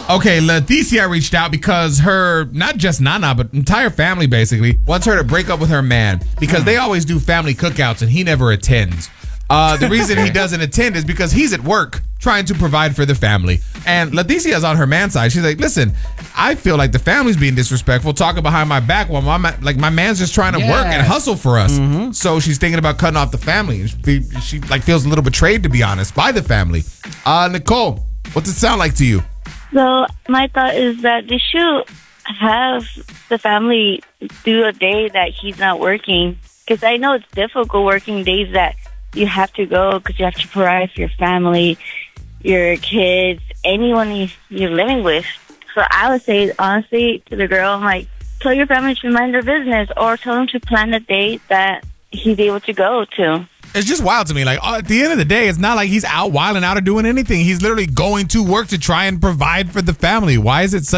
Okay, Leticia reached out because her, not just Nana, but entire family basically wants her to break up with her man because they always do family cookouts and he never attends. The reason he doesn't attend is because he's at work trying to provide for the family. And Leticia's on her man's side. She's like, listen, I feel like the family's being disrespectful, talking behind my back while my man's just trying to work and hustle for us. So she's thinking about cutting off the family. She like feels a little betrayed, to be honest, by the family. Nicole, what's it sound like to you? So my thought is that they should have the family do a day that he's not working. Because I know it's difficult working days that you have to go because you have to provide for your family, your kids, anyone you're living with. So I would say, honestly, to the girl, I'm like, tell your family to mind their business or tell them to plan a date that he's able to go to. It's just wild to me. Like, at the end of the day, it's not like he's out wilding out or doing anything. He's literally going to work to try and provide for the family. Why is it such